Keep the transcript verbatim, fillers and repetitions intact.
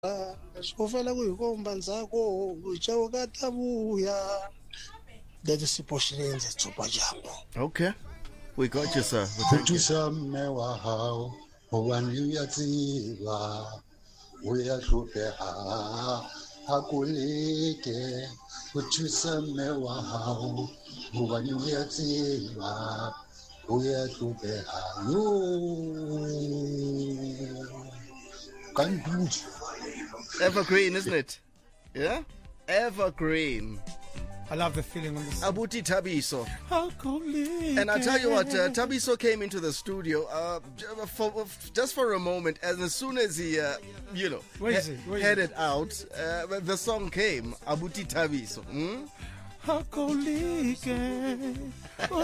Sofela kuyikomba nzako uchawo katabuya. That is Siphoshileni Thupa Jambo. Okay. We got you, sir. We thank you. Utusame wahao owani yatsiwa uyahlupeha hakulike utusame wahao owani yatsiwa uyahlupeha yo kanduju. Evergreen, isn't it? Yeah? Evergreen. I love the feeling on this. Abuti Tabiso. And I'll tell you what, uh, Tabiso came into the studio uh, j- for, just for a moment, and as soon as he, uh, you know, Where is he- he? Where is headed out, uh, the song came, Abuti Tabiso. Hmm?